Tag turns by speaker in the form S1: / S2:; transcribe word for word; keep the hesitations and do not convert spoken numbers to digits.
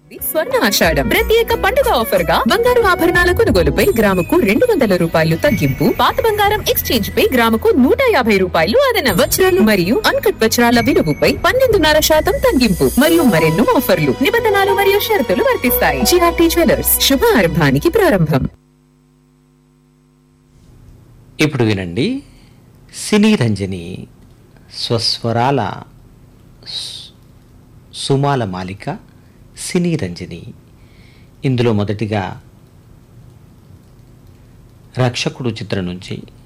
S1: స్వర్ణ ఆషాఢం ప్రత్యేక పండుగ ఆఫర్ గా బంగారు ఆభరణాల కొనుగోలుపై గ్రాముకు రెండు వందల రూపాయలు తగ్గింపు, పాత బంగారం ఎక్స్చేంజ్ పై గ్రాముకు నూట యాభై రూపాయలు అదనం, వజ్రాలు మరియు అన్కట్ వజ్రాల విలువపై పన్నెండున్నర శాతం తగ్గింపు మరియు మరెన్నో ఆఫర్లు, నిబంధనలు మరియు షరతులు వర్తిస్తాయి. జిఆర్టీ జ్యువెలర్స్, శుభారంభానికి ప్రారంభం.
S2: ఇప్పుడు వినండి, సినీ రంజని స్వస్వరాల సుమాల మాలిక సినీ రంజని. ఇందులో మొదటిగా రక్షకుడు చిత్రం నుంచి